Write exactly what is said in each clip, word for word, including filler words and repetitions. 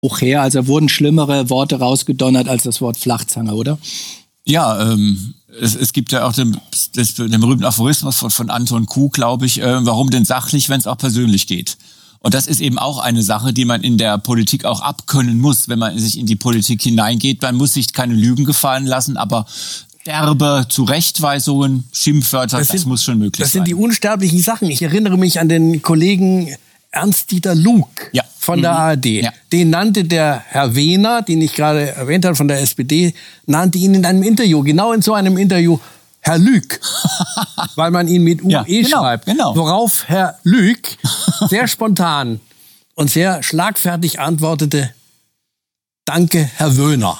hoch her. Also wurden schlimmere Worte rausgedonnert als das Wort Flachzange, oder? Ja, ähm, es, es gibt ja auch den, das, den berühmten Aphorismus von, von Anton Kuh, glaube ich, äh, warum denn sachlich, wenn es auch persönlich geht. Und das ist eben auch eine Sache, die man in der Politik auch abkönnen muss, wenn man sich in die Politik hineingeht. Man muss sich keine Lügen gefallen lassen, aber derbe Zurechtweisungen, Schimpfwörter, das, sind, das muss schon möglich sein. Das sind die unsterblichen Sachen. Ich erinnere mich an den Kollegen Ernst-Dieter Lug ja. von mhm. der A R D. Ja. Den nannte der Herr Wehner, den ich gerade erwähnt habe, von der S P D, nannte ihn in einem Interview, genau in so einem Interview, Herr Lüg, weil man ihn mit U E ja, genau, schreibt. Genau. Worauf Herr Lüg sehr spontan und sehr schlagfertig antwortete, danke, Herr Wöhner.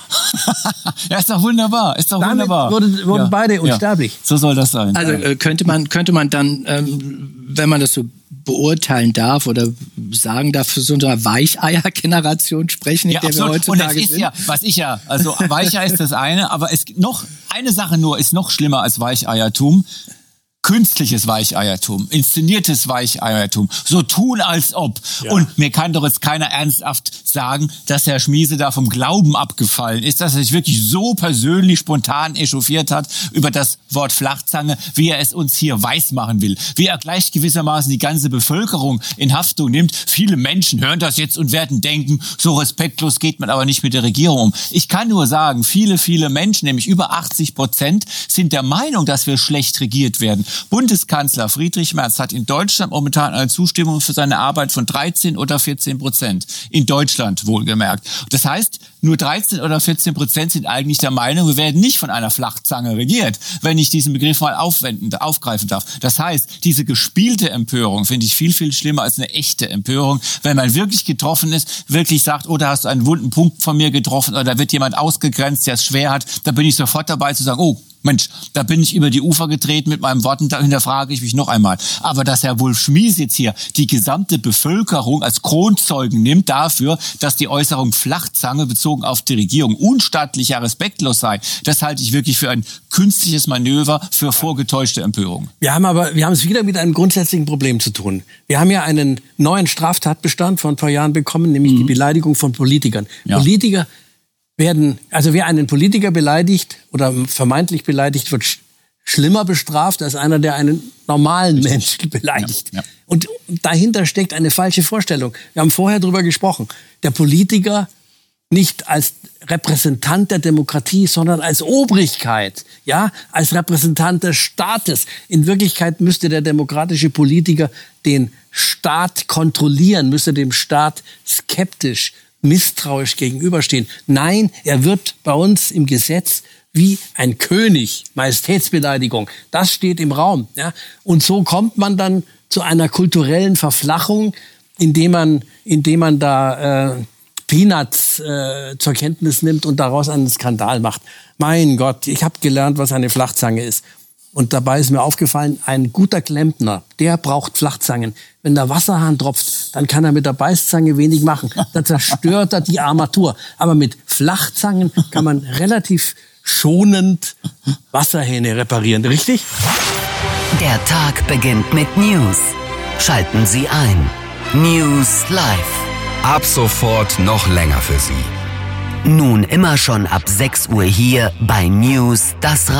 Ja, ist doch wunderbar, ist doch Damit wunderbar. Wurde, wurden ja, beide unsterblich. Ja, so soll das sein. Also äh, könnte man könnte man dann, ähm, wenn man das so beurteilen darf oder sagen darf, für so eine Weicheier-Generation sprechen, in ja, der absolut. wir heutzutage Und es ist sind? ja, was ich ja, also Weicheier ist das eine, aber es gibt noch eine Sache nur, ist noch schlimmer als Weicheiertum. Künstliches Weicheiertum, inszeniertes Weicheiertum, so tun als ob. Ja. Und mir kann doch jetzt keiner ernsthaft sagen, dass Herr Schmiese da vom Glauben abgefallen ist, dass er sich wirklich so persönlich spontan echauffiert hat über das Wort Flachzange, wie er es uns hier weismachen will. Wie er gleich gewissermaßen die ganze Bevölkerung in Haftung nimmt. Viele Menschen hören das jetzt und werden denken, so respektlos geht man aber nicht mit der Regierung um. Ich kann nur sagen, viele, viele Menschen, nämlich über achtzig Prozent, sind der Meinung, dass wir schlecht regiert werden. Bundeskanzler Friedrich Merz hat in Deutschland momentan eine Zustimmung für seine Arbeit von dreizehn oder vierzehn Prozent. In Deutschland wohlgemerkt. Das heißt, nur dreizehn oder vierzehn Prozent sind eigentlich der Meinung, wir werden nicht von einer Flachzange regiert, wenn ich diesen Begriff mal aufwenden, aufgreifen darf. Das heißt, diese gespielte Empörung finde ich viel, viel schlimmer als eine echte Empörung. Wenn man wirklich getroffen ist, wirklich sagt, oh, da hast du einen wunden Punkt von mir getroffen oder da wird jemand ausgegrenzt, der es schwer hat, da bin ich sofort dabei zu sagen, oh, Mensch, da bin ich über die Ufer getreten mit meinem Worten, da hinterfrage ich mich noch einmal. Aber dass Herr Wulff-Schmies jetzt hier die gesamte Bevölkerung als Kronzeugen nimmt dafür, dass die Äußerung Flachzange bezogen auf die Regierung unstattlich, ja respektlos sei, das halte ich wirklich für ein künstliches Manöver, für vorgetäuschte Empörung. Wir haben aber, wir haben es wieder mit einem grundsätzlichen Problem zu tun. Wir haben ja einen neuen Straftatbestand vor ein paar Jahren bekommen, nämlich mhm. die Beleidigung von Politikern. Ja. Politiker werden, also wer einen Politiker beleidigt oder vermeintlich beleidigt, wird sch- schlimmer bestraft als einer, der einen normalen Menschen beleidigt. Ja, ja. Und dahinter steckt eine falsche Vorstellung. Wir haben vorher drüber gesprochen. Der Politiker nicht als Repräsentant der Demokratie, sondern als Obrigkeit, ja, als Repräsentant des Staates. In Wirklichkeit müsste der demokratische Politiker den Staat kontrollieren, müsste dem Staat skeptisch, misstrauisch gegenüberstehen. Nein, er wird bei uns im Gesetz wie ein König, Majestätsbeleidigung. Das steht im Raum. Ja? Und so kommt man dann zu einer kulturellen Verflachung, indem man, indem man da äh, Peanuts äh, zur Kenntnis nimmt und daraus einen Skandal macht. Mein Gott, ich habe gelernt, was eine Flachzange ist. Und dabei ist mir aufgefallen, ein guter Klempner, der braucht Flachzangen. Wenn der Wasserhahn tropft, dann kann er mit der Beißzange wenig machen. Dann zerstört er die Armatur. Aber mit Flachzangen kann man relativ schonend Wasserhähne reparieren. Richtig? Der Tag beginnt mit News. Schalten Sie ein. News Live. Ab sofort noch länger für Sie. Nun immer schon ab sechs Uhr hier bei News, das